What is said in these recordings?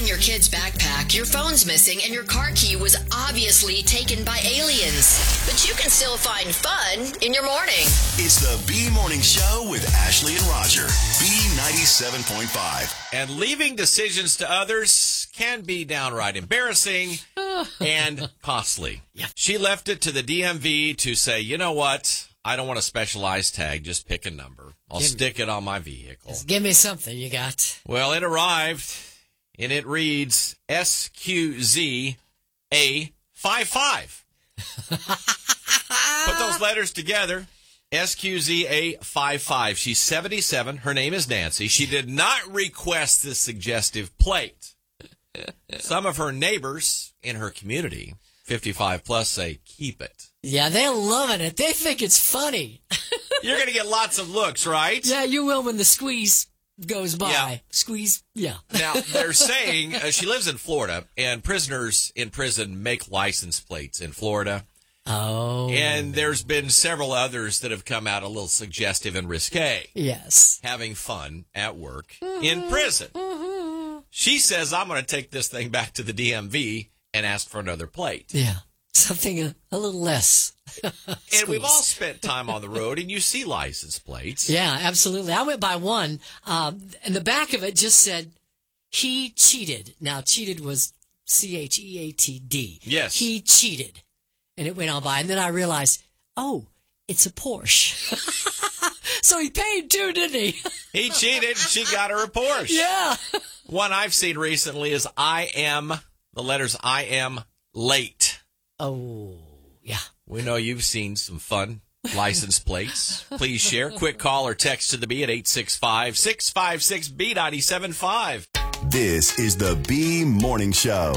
find your kid's backpack, your phone's missing, and your car key was obviously taken by aliens. But you can still find fun in your morning. It's the B Morning Show with Ashley and Roger. B97.5. And leaving decisions to others can be downright embarrassing and costly. Yeah. She left it to the DMV to say, you know what? I don't want a specialized tag. Just pick a number. I'll stick it on my vehicle. Just give me something you got. Well, it arrived, and it reads SQZA55. Put those letters together. SQZA55. She's 77. Her name is Nancy. She did not request this suggestive plate. Some of her neighbors in her community, 55 plus, say, keep it. Yeah, they're loving it. They think it's funny. You're going to get lots of looks, right? Yeah, you will when the squeeze goes by. Yeah. Squeeze, yeah. Now, they're saying she lives in Florida, and prisoners in prison make license plates in Florida. Oh. And there's been several others that have come out a little suggestive and risque. Yes. Having fun at work in prison. She says, I'm going to take this thing back to the DMV and ask for another plate. Yeah. Something a little less. And we've all spent time on the road, and you see license plates. Yeah, absolutely. I went by one, and the back of it just said, he cheated. Now, cheated was CHEATD. Yes. He cheated. And it went on by. And then I realized, oh, it's a Porsche. So he paid too, didn't he? He cheated. She got her a Porsche. Yeah. One I've seen recently is the letters I am late. Oh, yeah. We know you've seen some fun license plates. Please share. Quick call or text to the B at 865-656-B97.5. This is the B Morning Show.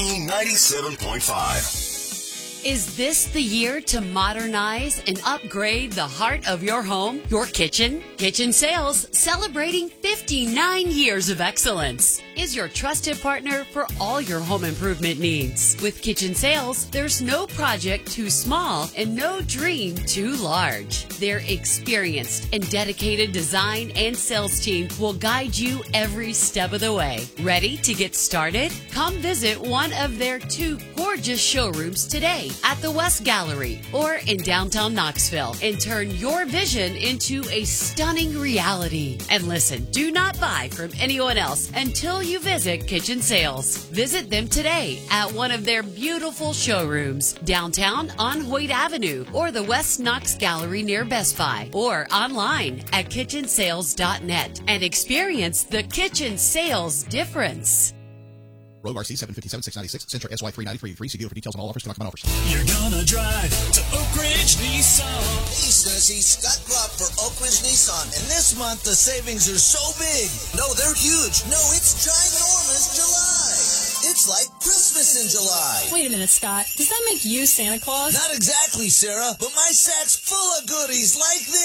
B97.5. Is this the year to modernize and upgrade the heart of your home, your kitchen? Kitchen Sales, celebrating 59 years of excellence, is your trusted partner for all your home improvement needs. With Kitchen Sales, there's no project too small and no dream too large. Their experienced and dedicated design and sales team will guide you every step of the way. Ready to get started? Come visit one of their 2 gorgeous showrooms today at the West Gallery or in downtown Knoxville and turn your vision into a stunning reality. And listen, do not buy from anyone else until you visit Kitchen Sales. Visit them today at one of their beautiful showrooms downtown on Hoyt Avenue or the West Knox Gallery near Best Buy or online at kitchensales.net and experience the Kitchen Sales difference. Rogue RC 757-696, Sentra SY 393. Free dealer for details on all offers. Come on offers. You're gonna drive to Oak Ridge Nissan. Hey, Sissy, Scott Gropp for Oak Ridge Nissan. And this month, the savings are so big. No, they're huge. No, it's ginormous July. It's like Christmas in July. Wait a minute, Scott. Does that make you Santa Claus? Not exactly, Sarah, but my sack's full of goodies like this.